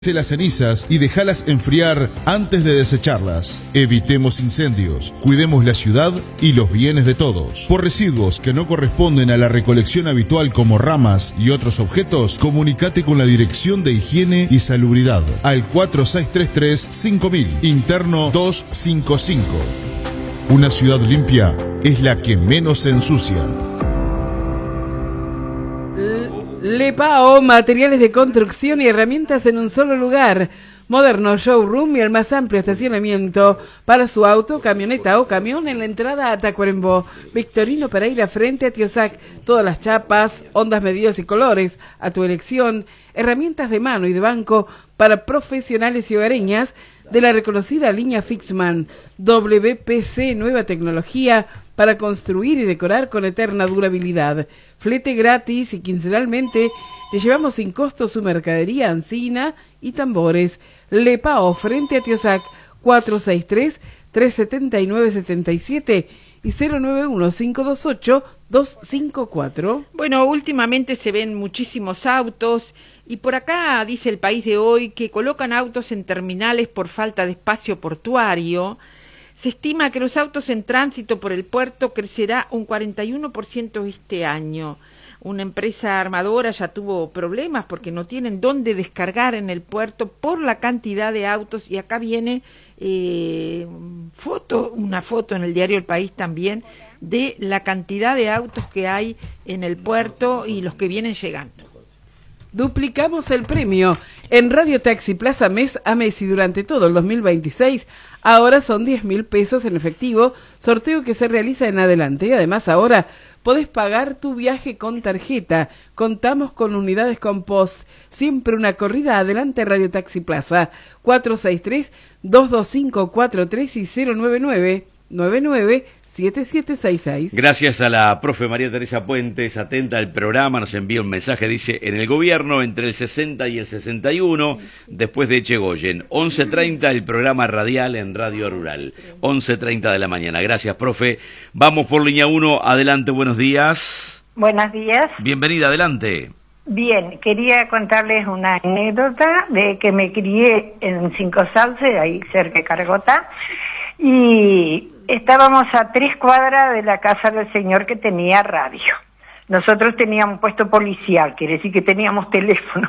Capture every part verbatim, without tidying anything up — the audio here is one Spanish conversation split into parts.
las cenizas y dejalas enfriar antes de desecharlas. Evitemos incendios, cuidemos la ciudad y los bienes de todos. Por residuos que no corresponden a la recolección habitual como ramas y otros objetos, comunicate con la Dirección de Higiene y Salubridad al cuatro seis tres tres cinco mil, interno doscientos cincuenta y cinco. Una ciudad limpia es la que menos se ensucia. Lepao, materiales de construcción y herramientas en un solo lugar. Moderno showroom y el más amplio estacionamiento para su auto, camioneta o camión en la entrada a Tacuarembó. Victorino Pereira frente a Tiosac. Todas las chapas, ondas, medidas y colores a tu elección. Herramientas de mano y de banco para profesionales y hogareñas de la reconocida línea Fixman. W P C, nueva tecnología para construir y decorar con eterna durabilidad. Flete gratis y quincenalmente le llevamos sin costo su mercadería, encina y tambores. Lepao, frente a Tiosac, cuatro seis tres, tres siete nueve, siete siete y cero nueve uno, cinco dos ocho, dos cinco cuatro. Bueno, últimamente se ven muchísimos autos y por acá dice El País de hoy que colocan autos en terminales por falta de espacio portuario. Se estima que los autos en tránsito por el puerto crecerá un cuarenta y uno por ciento este año. Una empresa armadora ya tuvo problemas porque no tienen dónde descargar en el puerto por la cantidad de autos. Y acá viene eh, foto, una foto en el diario El País también de la cantidad de autos que hay en el puerto y los que vienen llegando. Duplicamos el premio en Radio Taxi Plaza mes a mes y durante todo el dos mil veintiséis. Ahora son diez mil pesos en efectivo, sorteo que se realiza en adelante. Y además ahora podés pagar tu viaje con tarjeta. Contamos con unidades con post. Siempre una corrida adelante. Radio Taxi Plaza cuatro seis tres, dos dos cinco, cuatro tres y cero nueve nueve, nueve nueve siete siete seis seis. Gracias a la profe María Teresa Puentes, atenta al programa, nos envía un mensaje, dice, en el gobierno entre el sesenta y el sesenta y uno, después de Echegoyen, once treinta el programa radial en Radio Rural, once treinta de la mañana. Gracias, profe. Vamos por línea uno, adelante, buenos días. Buenos días. Bienvenida, adelante. Bien, quería contarles una anécdota de que me crié en Cinco Sauces, ahí cerca de Cargota, y estábamos a tres cuadras de la casa del señor que tenía radio. Nosotros teníamos puesto policial, quiere decir que teníamos teléfono.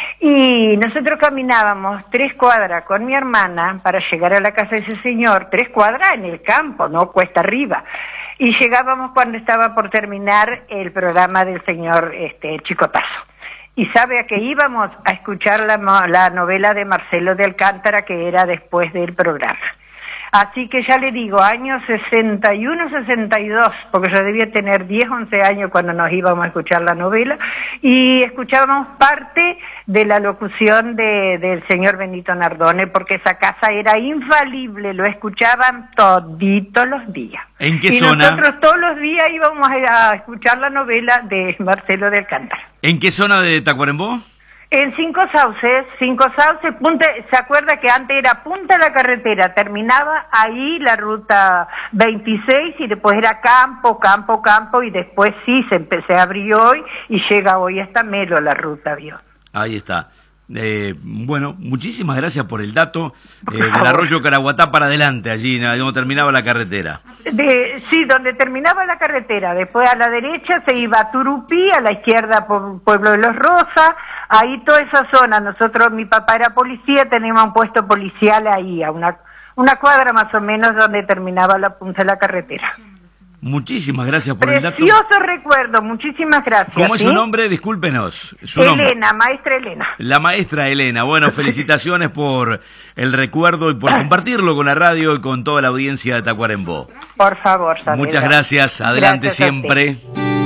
Y nosotros caminábamos tres cuadras con mi hermana para llegar a la casa de ese señor, tres cuadras en el campo, no cuesta arriba. Y llegábamos cuando estaba por terminar el programa del señor este, Chicotazo. ¿Y sabe a qué íbamos? A escuchar la, la novela de Marcelo de Alcántara, que era después del programa. Así que ya le digo, años sesenta y uno, sesenta y dos, porque yo debía tener diez, once años cuando nos íbamos a escuchar la novela, y escuchábamos parte de la locución de, del señor Benito Nardone, porque esa casa era infalible, lo escuchaban toditos los días. ¿En qué y zona? Nosotros todos los días íbamos a, a escuchar la novela de Marcelo de Alcántara. ¿En qué zona de Tacuarembó? En Cinco Sauces, Cinco Sauces, punta, ¿se acuerda que antes era punta de la carretera? Terminaba ahí la ruta veintiséis y después era campo, campo, campo y después sí se empezó a abrir hoy y llega hoy hasta Melo la ruta, ¿vio? Ahí está. Eh, bueno, muchísimas gracias por el dato eh, del arroyo Caraguatá para adelante, allí donde terminaba la carretera. De, sí, donde terminaba la carretera, después a la derecha se iba a Turupí, a la izquierda por Pueblo de los Rosas, ahí toda esa zona. Nosotros, mi papá era policía, teníamos un puesto policial ahí, a una, una cuadra más o menos donde terminaba la punta de la carretera. Muchísimas gracias por Precioso el dato. Precioso recuerdo, muchísimas gracias. ¿Cómo es ¿sí? su nombre? Discúlpenos. Su Elena, nombre. maestra Elena. La maestra Elena. Bueno, felicitaciones por el recuerdo y por compartirlo con la radio y con toda la audiencia de Tacuarembó. Por favor, Sabrina. Muchas gracias. Adelante gracias siempre.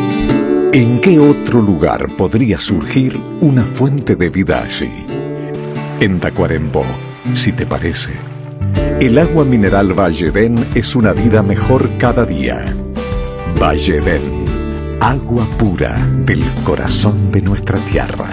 ¿En qué otro lugar podría surgir una fuente de vida así? En Tacuarembó, si te parece. El agua mineral Valledén es una vida mejor cada día. Valledén, agua pura del corazón de nuestra tierra.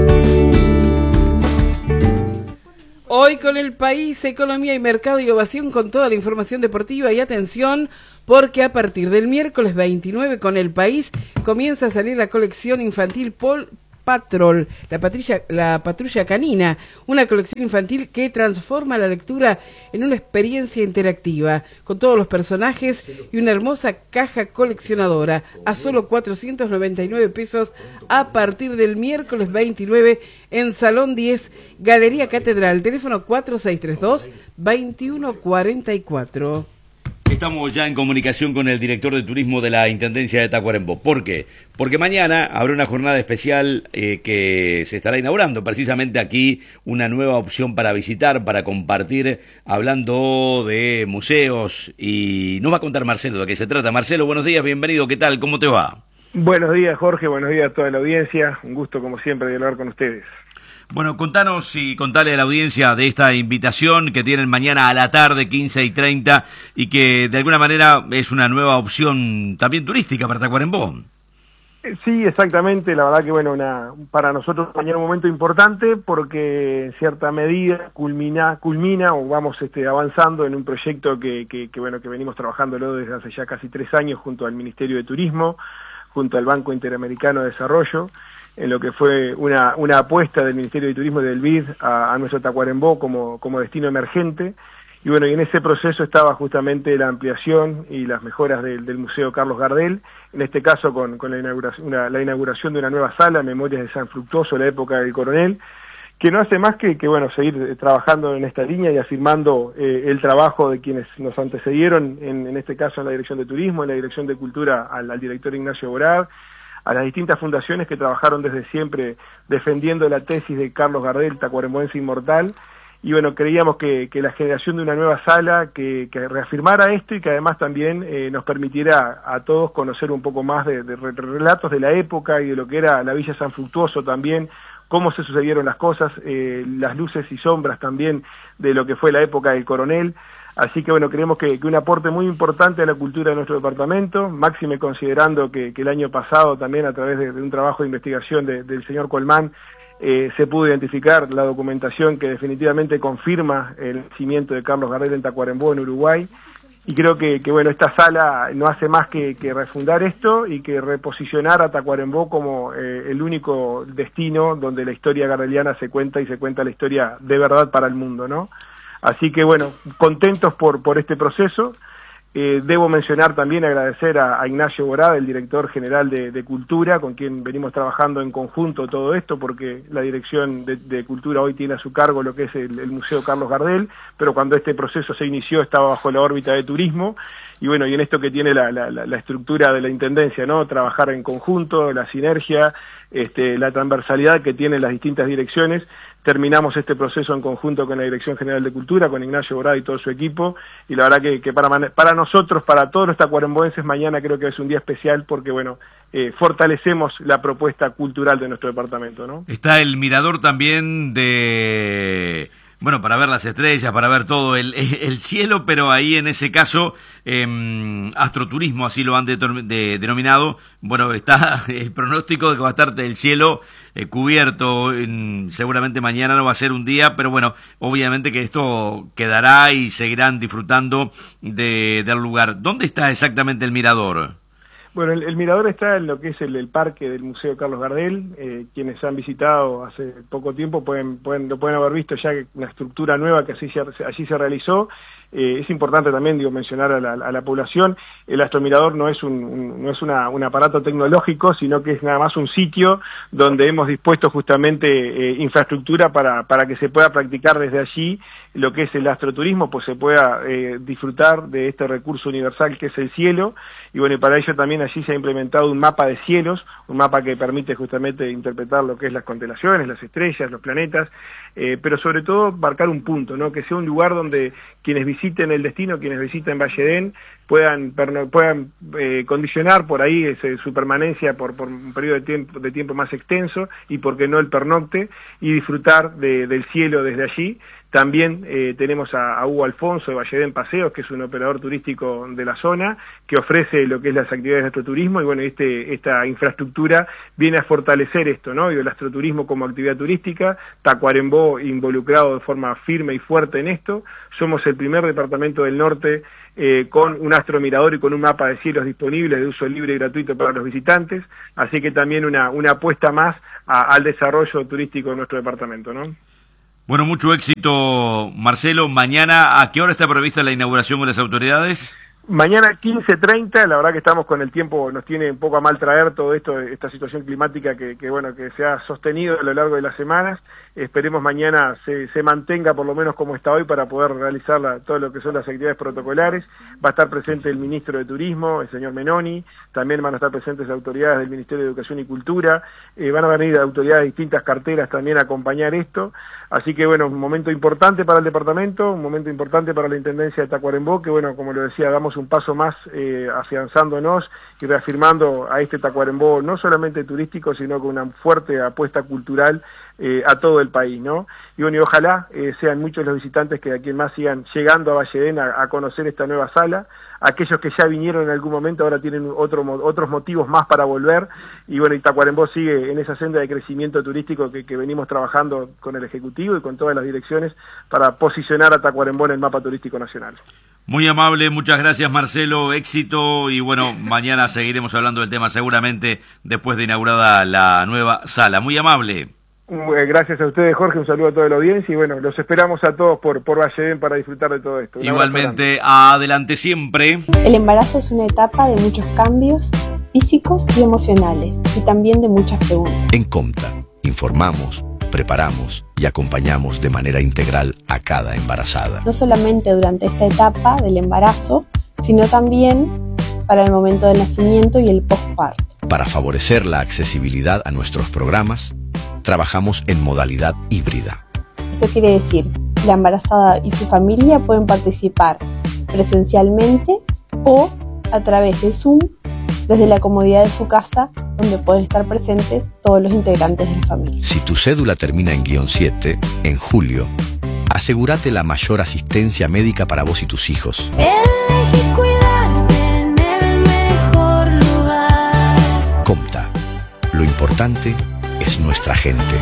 Hoy con El País, Economía y Mercado y Ovación con toda la información deportiva y atención, porque a partir del miércoles veintinueve con El País comienza a salir la colección infantil Pol Patrol, la patrulla, la patrulla canina, una colección infantil que transforma la lectura en una experiencia interactiva, con todos los personajes y una hermosa caja coleccionadora, a solo cuatrocientos noventa y nueve pesos a partir del miércoles veintinueve en Salón diez, Galería Catedral, teléfono cuatro seis tres dos, dos uno cuatro cuatro. Estamos ya en comunicación con el director de turismo de la Intendencia de Tacuarembó. ¿Por qué? Porque mañana habrá una jornada especial eh, que se estará inaugurando precisamente aquí, una nueva opción para visitar, para compartir, hablando de museos, y nos va a contar Marcelo de qué se trata. Marcelo, buenos días, bienvenido, ¿qué tal? ¿Cómo te va? Buenos días, Jorge, buenos días a toda la audiencia, un gusto como siempre de hablar con ustedes. Bueno, contanos y contale a la audiencia de esta invitación que tienen mañana a la tarde, quince y treinta, y que de alguna manera es una nueva opción también turística para Tacuarembó. Sí, exactamente, la verdad que bueno, una, para nosotros mañana un momento importante porque en cierta medida culmina, culmina o vamos este, avanzando en un proyecto que, que, que, bueno, que venimos trabajándolo desde hace ya casi tres años junto al Ministerio de Turismo, junto al Banco Interamericano de Desarrollo, en lo que fue una, una apuesta del Ministerio de Turismo y del B I D a, a nuestro Tacuarembó como, como destino emergente. Y bueno, y en ese proceso estaba justamente la ampliación y las mejoras del, del Museo Carlos Gardel, en este caso con, con la, inauguración, una, la inauguración de una nueva sala, Memorias de San Fructuoso, la época del Coronel, que no hace más que, que bueno, seguir trabajando en esta línea y afirmando eh, el trabajo de quienes nos antecedieron, en, en este caso en la Dirección de Turismo, en la Dirección de Cultura, al, al director Ignacio Borad, a las distintas fundaciones que trabajaron desde siempre defendiendo la tesis de Carlos Gardel, tacuarembóense inmortal, y bueno, creíamos que, que la generación de una nueva sala que, que reafirmara esto y que además también eh, nos permitiera a todos conocer un poco más de, de relatos de la época y de lo que era la Villa San Fructuoso también, cómo se sucedieron las cosas, eh, las luces y sombras también de lo que fue la época del Coronel. Así que bueno, creemos que, que un aporte muy importante a la cultura de nuestro departamento, máxime considerando que, que el año pasado también a través de, de un trabajo de investigación de, del señor Colmán eh, se pudo identificar la documentación que definitivamente confirma el nacimiento de Carlos Gardel en Tacuarembó, en Uruguay, y creo que, que bueno, esta sala no hace más que, que refundar esto y que reposicionar a Tacuarembó como eh, el único destino donde la historia gardeliana se cuenta y se cuenta la historia de verdad para el mundo, ¿no? Así que bueno, contentos por, por este proceso. Eh, debo mencionar también, agradecer a, a Ignacio Borad, el director general de, de Cultura, con quien venimos trabajando en conjunto todo esto, porque la Dirección de, de Cultura hoy tiene a su cargo lo que es el, el Museo Carlos Gardel, pero cuando este proceso se inició estaba bajo la órbita de Turismo, y bueno, y en esto que tiene la, la, la estructura de la Intendencia, ¿no? Trabajar en conjunto, la sinergia, este, la transversalidad que tienen las distintas direcciones. Terminamos este proceso en conjunto con la Dirección General de Cultura, con Ignacio Borad y todo su equipo, y la verdad que, que para, para nosotros, para todos los tacuarembóenses, mañana creo que es un día especial porque, bueno, eh, fortalecemos la propuesta cultural de nuestro departamento, ¿no? Está el mirador también de... Bueno, para ver las estrellas, para ver todo el, el cielo, pero ahí en ese caso, eh, astroturismo, así lo han de, de, denominado. Bueno, está el pronóstico de que va a estar el cielo eh, cubierto. En, seguramente mañana no va a ser un día, pero bueno, obviamente que esto quedará y seguirán disfrutando de, del lugar. ¿Dónde está exactamente el mirador? Bueno, el, el mirador está en lo que es el, el parque del Museo Carlos Gardel. Eh, quienes han visitado hace poco tiempo pueden, pueden, lo pueden haber visto ya, una estructura nueva que así se, allí se realizó. Eh, es importante también, digo, mencionar a la, a la población, el astromirador no es un, un no es una, un aparato tecnológico, sino que es nada más un sitio donde hemos dispuesto justamente eh, infraestructura para, para que se pueda practicar desde allí lo que es el astroturismo, pues se pueda eh, disfrutar de este recurso universal que es el cielo, y bueno, y para ello también allí se ha implementado un mapa de cielos, un mapa que permite justamente interpretar lo que es las constelaciones, las estrellas, los planetas, eh, pero sobre todo marcar un punto, ¿no? Que sea un lugar donde quienes visiten el destino, quienes visiten Valledén, puedan puedan eh, condicionar por ahí ese, su permanencia por, por un periodo de tiempo, de tiempo más extenso, y por qué no el pernocte, y disfrutar de, del cielo desde allí. También eh, tenemos a, a Hugo Alfonso de Valledén Paseos, que es un operador turístico de la zona, que ofrece lo que es las actividades de astroturismo, y bueno, este, esta infraestructura viene a fortalecer esto, ¿no? Y el astroturismo como actividad turística, Tacuarembó involucrado de forma firme y fuerte en esto. Somos el primer departamento del norte eh, con un astromirador y con un mapa de cielos disponibles de uso libre y gratuito para los visitantes, así que también una, una apuesta más a, al desarrollo turístico de nuestro departamento, ¿no? Bueno, mucho éxito, Marcelo. Mañana, ¿a qué hora está prevista la inauguración con las autoridades? Mañana quince treinta, la verdad que estamos con el tiempo, nos tiene un poco a mal traer todo esto, esta situación climática que, que bueno, que se ha sostenido a lo largo de las semanas. Esperemos mañana se, se mantenga por lo menos como está hoy para poder realizar la, todo lo que son las actividades protocolares. Va a estar presente el ministro de Turismo, el señor Menoni, también van a estar presentes autoridades del Ministerio de Educación y Cultura, eh, van a venir autoridades de distintas carteras también a acompañar esto. Así que bueno, un momento importante para el departamento, un momento importante para la Intendencia de Tacuarembó, que bueno, como lo decía, damos un paso más eh, afianzándonos y reafirmando a este Tacuarembó no solamente turístico, sino con una fuerte apuesta cultural eh, a todo el país, ¿no? Y bueno, y ojalá eh, sean muchos los visitantes que de aquí en más sigan llegando a Valledén a, a conocer esta nueva sala. Aquellos que ya vinieron en algún momento ahora tienen otro, otros motivos más para volver, y bueno, y Tacuarembó sigue en esa senda de crecimiento turístico que, que venimos trabajando con el Ejecutivo y con todas las direcciones para posicionar a Tacuarembó en el mapa turístico nacional. Muy amable, muchas gracias Marcelo, éxito, y bueno, mañana seguiremos hablando del tema seguramente después de inaugurada la nueva sala. Muy amable. Gracias a ustedes, Jorge, un saludo a toda la audiencia y bueno, los esperamos a todos por, por Valledén para disfrutar de todo esto. Un Igualmente, adelante siempre. El embarazo es una etapa de muchos cambios físicos y emocionales y también de muchas preguntas. En Comta, informamos, preparamos y acompañamos de manera integral a cada embarazada. No solamente durante esta etapa del embarazo, sino también para el momento del nacimiento y el postparto. Para favorecer la accesibilidad a nuestros programas, trabajamos en modalidad híbrida. Esto quiere decir que la embarazada y su familia pueden participar presencialmente o a través de Zoom desde la comodidad de su casa, donde pueden estar presentes todos los integrantes de la familia. Si tu cédula termina en guión siete, en julio, asegúrate la mayor asistencia médica para vos y tus hijos. Elegí cuidarte en el mejor lugar. Comta, lo importante es nuestra gente.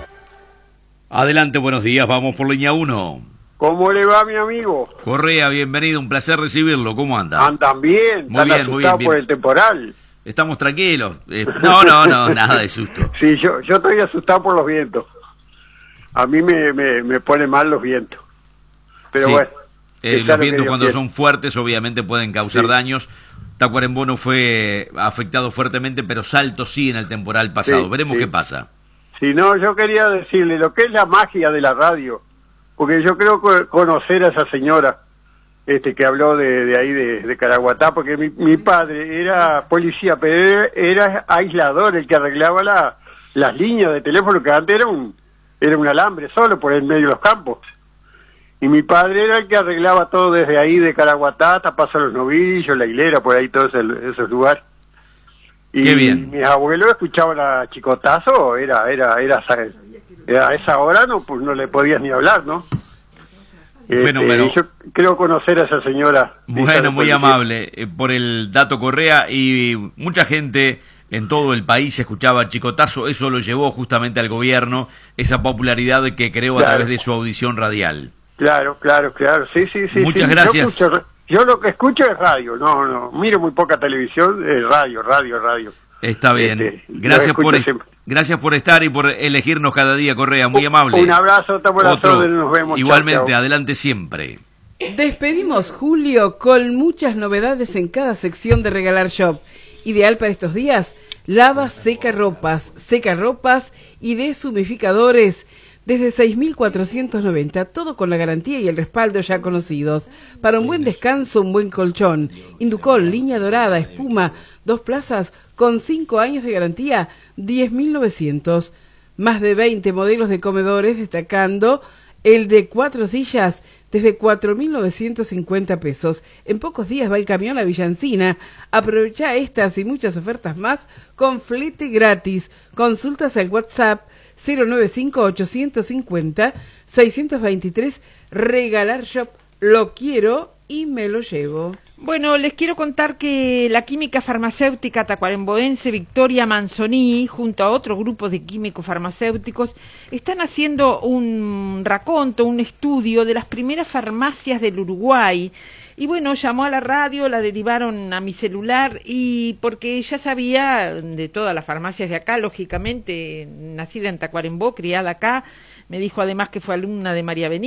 Adelante, buenos días, vamos por línea uno. ¿Cómo le va, mi amigo? Correa, bienvenido, un placer recibirlo, ¿cómo anda? Andan bien, muy bien, muy bien, bien. Por el temporal. Estamos tranquilos. Eh, no, no, no, nada de susto. Sí, yo, yo estoy asustado por los vientos. A mí me, me, me ponen mal los vientos. Pero sí. bueno. Eh, los vientos cuando quiere. son fuertes obviamente pueden causar sí. daños. Tacuarembó no fue afectado fuertemente, pero Salto sí en el temporal pasado. Sí, Veremos sí. qué pasa. Sí, no, yo quería decirle lo que es la magia de la radio, porque yo creo que conocer a esa señora este que habló de, de ahí de, de Caraguatá, porque mi, mi padre era policía, pero era, era aislador, el que arreglaba la, las líneas de teléfono, que antes era un, era un alambre solo por el medio de los campos. Y mi padre era el que arreglaba todo desde ahí de Caraguatá hasta Paso a los Novillos, La Hilera, por ahí todos esos lugares. Y Qué bien. mis abuelos escuchaban a Chicotazo, era, era, era, era a esa hora no, pues no le podías ni hablar, ¿no? Fenómeno. Este, yo creo conocer a esa señora. Bueno, muy amable eh, por el dato, Correa, y mucha gente en todo el país escuchaba Chicotazo, eso lo llevó justamente al gobierno, esa popularidad que creó claro. a través de su audición radial. Claro, claro, claro, sí, sí, sí. Muchas sí. gracias. Yo, escucho, yo lo que escucho es radio, no, no, miro muy poca televisión, es radio, radio, radio. Está bien, este, gracias por siempre. Gracias por estar y por elegirnos cada día, Correa, muy amable. Un abrazo, estamos a las órdenes, nos vemos. Igualmente, chao, chao. Adelante siempre. Despedimos julio con muchas novedades en cada sección de Regalar Shop. Ideal para estos días, lava, seca ropas, seca ropas y deshumificadores desde seis mil cuatrocientos noventa, todo con la garantía y el respaldo ya conocidos. Para un buen descanso, un buen colchón. Inducol, línea dorada, espuma, dos plazas con cinco años de garantía, diez mil novecientos. Más de veinte modelos de comedores, destacando el de cuatro sillas desde cuatro mil novecientos cincuenta pesos. En pocos días va el camión a Villancina. Aprovecha estas y muchas ofertas más con flete gratis. Consultas al WhatsApp cero nueve cinco ocho cinco cero seis dos tres. Regalar Shop, lo quiero y me lo llevo. Bueno, les quiero contar que la química farmacéutica tacuaremboense Victoria Manzoni, junto a otro grupo de químicos farmacéuticos, están haciendo un raconto, un estudio de las primeras farmacias del Uruguay. Y bueno, llamó a la radio, la derivaron a mi celular, y porque ya sabía de todas las farmacias de acá, lógicamente, nacida en Tacuarembó, criada acá, me dijo además que fue alumna de María Benítez.